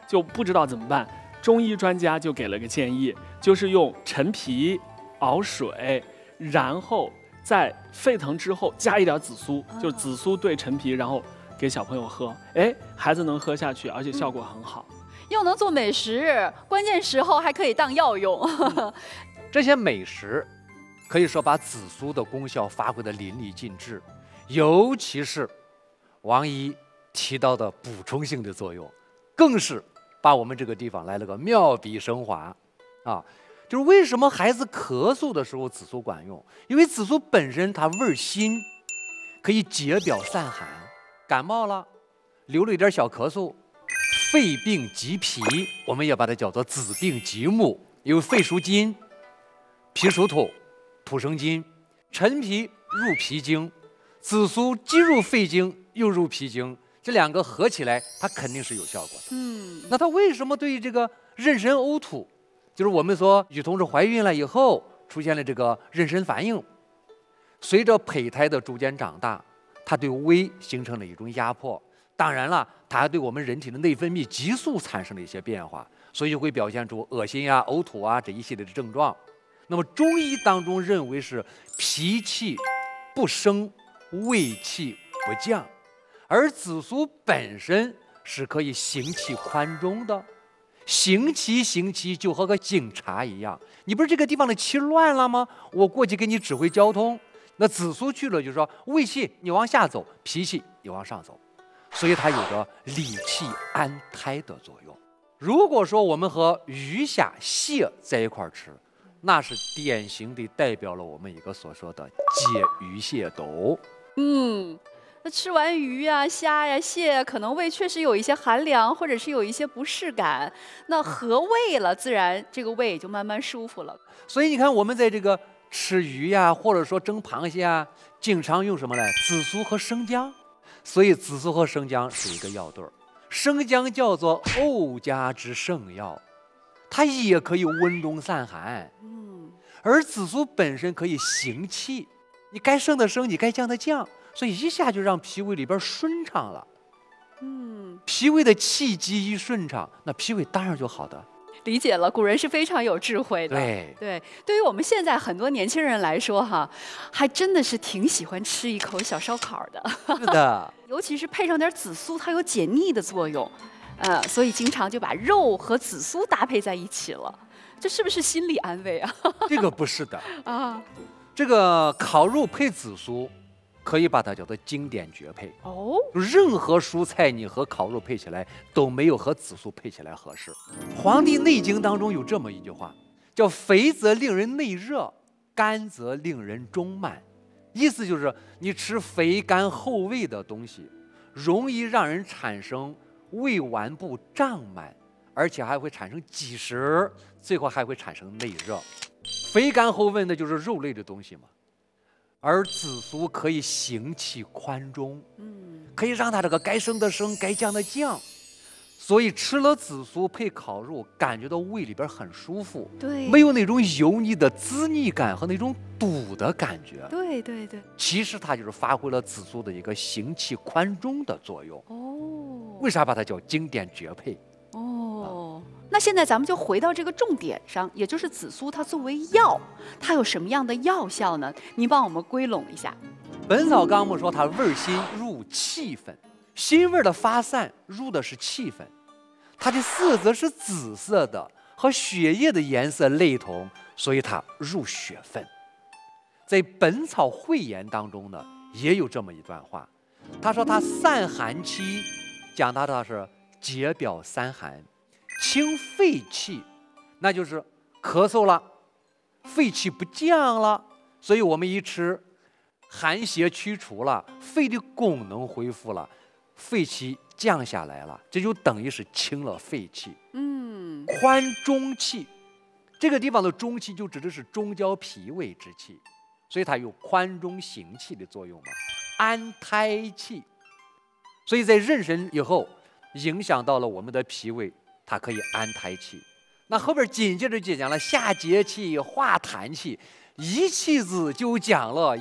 就不知道怎么办。中医专家就给了个建议，就是用陈皮熬水，然后在沸腾之后加一点紫苏，就是紫苏兑陈皮，然后给小朋友喝。哎，孩子能喝下去，而且效果很好。 又能做美食，关键时候还可以当药用。 这些美食可以说把紫苏的功效发挥得淋漓尽致，尤其是王姨提到的补充性的作用，更是把我们这个地方来了个妙笔生华啊！就是为什么孩子咳嗽的时候紫苏管用？因为紫苏本身它味儿辛，可以解表散寒。感冒了，流了一点小咳嗽，肺病急脾，我们也把它叫做子病急目，因为肺属金，脾属土，土生金，陈皮入脾经，紫苏既入肺经又入脾经，这两个合起来，它肯定是有效果的。那它为什么对于这个妊娠呕吐，就是我们说女同志怀孕了以后出现了这个妊娠反应，随着胚胎的逐渐长大，它对胃形成了一种压迫。当然了，它还对我们人体的内分泌激素产生了一些变化，所以会表现出恶心啊、呕吐啊这一系列的症状。那么中医当中认为是脾气不升，胃气不降，而紫苏本身是可以行气宽中的。行气就和个警察一样，你不是这个地方的气乱了吗？我过去给你指挥交通。那紫苏去了，就是说胃气你往下走，脾气你往上走，所以它有着理气安胎的作用。如果说我们和鱼虾蟹在一块儿吃，那是典型的代表了我们一个所说的解鱼蟹斗。 那吃完鱼呀、虾呀、蟹呀，可能胃确实有一些寒凉，或者是有一些不适感。那和胃了，自然这个胃也就慢慢舒服了。 所以你看，我们在这个吃鱼呀，或者说蒸螃蟹啊，经常用什么呢？紫苏和生姜。所以紫苏和生姜是一个药对儿。生姜叫做沤家之圣药，它也可以温中散寒。而紫苏本身可以行气，你该升的升，你该降的降，所以一下就让脾胃里边顺畅了。脾胃的气机一顺畅，那脾胃当然就好的。 理解了，古人是非常有智慧的。对，对于我们现在很多年轻人来说，哈，还真的是挺喜欢吃一口小烧烤的。 是的， 尤其是配上点紫苏，它有解腻的作用，所以经常就把肉和紫苏搭配在一起了。这是不是心理安慰啊？ 这个不是的啊， 这个烤肉配紫苏，可以把它叫做经典绝配。任何蔬菜你和烤肉配起来都没有和紫苏配起来合适。《黄帝内经》当中有这么一句话，叫肥则令人内热，干则令人中满。意思就是你吃肥甘厚味的东西，容易让人产生胃脘部胀满，而且还会产生积食，最后还会产生内热。肥甘厚味那就是肉类的东西嘛。而紫苏可以行气宽中，可以让它这个该升的升，该降的降，所以吃了紫苏配烤肉，感觉到胃里边很舒服， 对， 没有那种油腻的滋腻感和那种堵的感觉。 对， 其实它就是发挥了紫苏的一个行气宽中的作用。为啥把它叫经典绝配？ 那现在咱们就回到这个重点上，也就是紫苏它作为药，它有什么样的药效呢？您帮我们归拢一下。 《本草纲目》说它味辛入气分，辛味的发散入的是气分，它的色泽是紫色的，和血液的颜色类同，所以它入血分。在《本草汇言》当中呢，也有这么一段话，他说它散寒气，讲到的是解表散寒，清肺气，那就是咳嗽了，肺气不降了，所以我们一吃，寒邪驱除了，肺的功能恢复了，肺气降下来了，这就等于是清了肺气。宽中气，这个地方的中气就指的是中焦脾胃之气，所以它有宽中行气的作用嘛。安胎气，所以在妊娠以后，影响到了我们的脾胃，它可以安胎气。那后边紧接着就讲了下结气、化痰气，一气字就讲了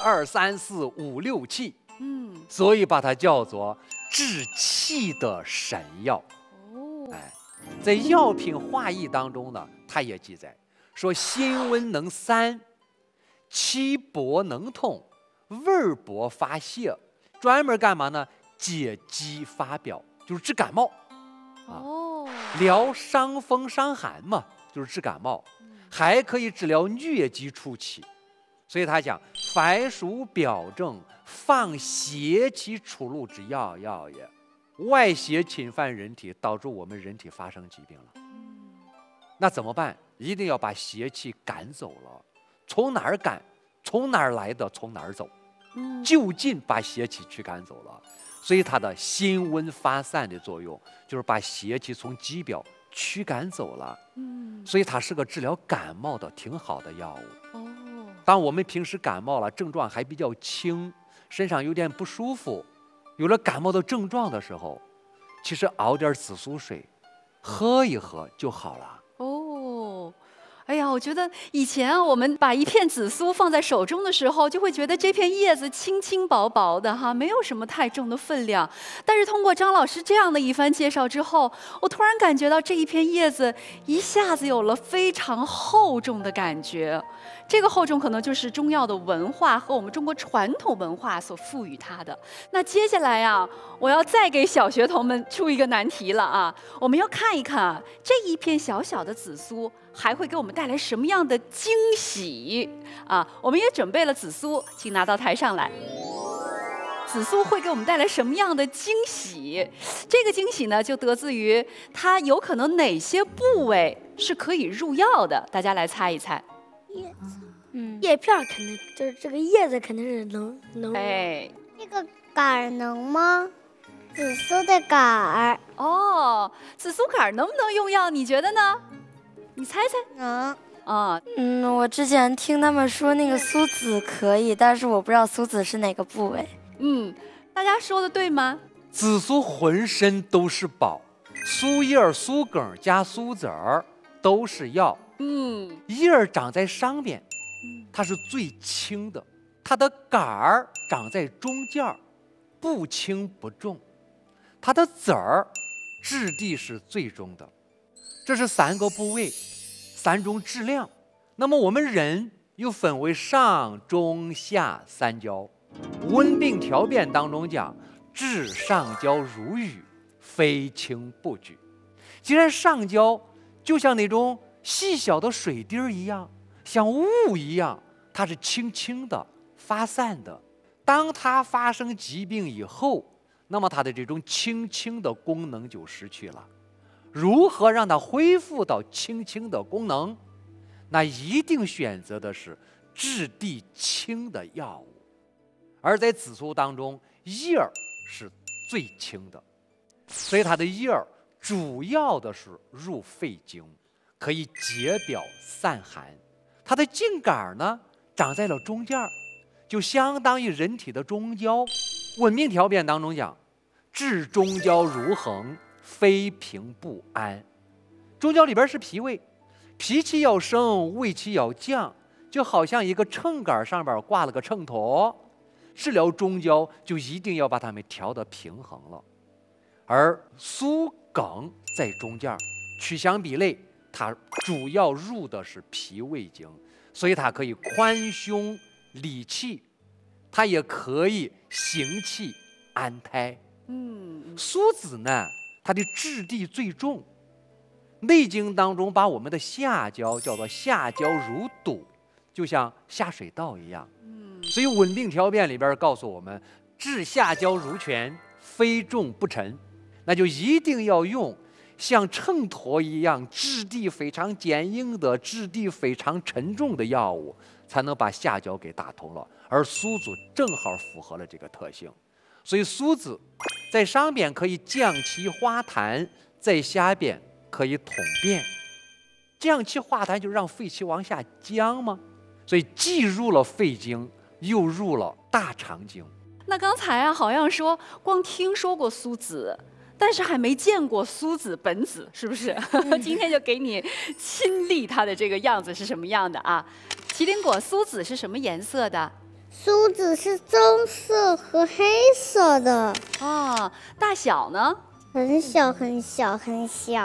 1、2、3、4、5、6气。所以把它叫做治气的神药。 在药品化义当中呢，它也记载说辛温能散，气薄能通，味薄发泻，专门干嘛呢？解肌发表，就是治感冒。 哦， 疗伤风伤寒嘛，就是治感冒，还可以治疗疟疾初期。所以他讲凡属表症，放邪气出入之药也。外邪侵犯人体，导致我们人体发生疾病了。那怎么办？一定要把邪气赶走了。从哪儿赶？从哪儿来的？从哪儿走？就近把邪气驱赶走了。所以它的辛温发散的作用，就是把邪气从肌表驱赶走了。所以它是个治疗感冒的挺好的药物。当我们平时感冒了，症状还比较轻，身上有点不舒服，有了感冒的症状的时候，其实熬点紫苏水，喝一喝就好了。 哦，哎呀，我觉得以前啊，我们把一片紫苏放在手中的时候，就会觉得这片叶子轻轻薄薄的哈，没有什么太重的分量。但是通过张老师这样的一番介绍之后，我突然感觉到这一片叶子一下子有了非常厚重的感觉。这个厚重可能就是中药的文化和我们中国传统文化所赋予它的。那接下来啊，我要再给小学童们出一个难题了啊！我们要看一看啊，这一片小小的紫苏还会给我们带来什么样的惊喜啊？我们也准备了紫苏，请拿到台上来。紫苏会给我们带来什么样的惊喜？这个惊喜呢，就得自于它有可能哪些部位是可以入药的，大家来猜一猜。 叶子，叶片肯定就是这个叶子肯定是能。 哎， 这个杆儿能吗？紫苏的杆儿哦，紫苏杆能不能用药？你觉得呢？你猜猜。 能。 啊， 我之前听他们说那个苏子可以，但是我不知道苏子是哪个部位。 大家说的对吗？ 紫苏浑身都是宝，苏叶、苏梗加苏籽儿都是药。叶儿长在上边，它是最轻的；它的杆儿长在中间，不轻不重；它的籽儿质地是最重的。这是3个部位，3种质量。那么我们人又分为上、中、下3焦。温病调变当中讲，治上焦如雨，非轻不举。既然上焦就像那种细小的水滴儿一样，像雾一样，它是轻轻的发散的。当它发生疾病以后，那么它的这种轻轻的功能就失去了。如何让它恢复到轻轻的功能？那一定选择的是质地轻的药物。而在紫苏当中，叶儿是最轻的，所以它的叶儿主要的是入肺经，可以解表散寒。它的茎杆呢，长在了中间，就相当于人体的中焦。温病调变当中讲，治中焦如衡，非平不安。中焦里边是脾胃，脾气要升，胃气要降，就好像一个秤杆上边挂了个秤砣。治疗中焦就一定要把它们调得平衡了。而苏梗在中间，曲项比类，它主要入的是脾胃经，所以它可以宽胸理气，它也可以行气安胎。苏子呢，它的质地最重，《内经》当中把我们的下焦叫做下焦如堵，就像下水道一样。所以温病调变里边告诉我们，治下焦如泉，非重不沉，那就一定要用像秤砣一样质地非常坚硬的、质地非常沉重的药物，才能把下焦给打通了。而苏子正好符合了这个特性，所以苏子在上边可以降气化痰，在下边可以通便。降气化痰就让肺气往下降吗？所以既入了肺经，又入了大肠经。 那刚才啊，好像说光听说过苏子，但是还没见过苏子本子，是不是？今天就给你亲历它的这个样子是什么样的啊？麒麟果苏子是什么颜色的？ 苏子是棕色和黑色的。 啊，大小呢？ 很小很小很小。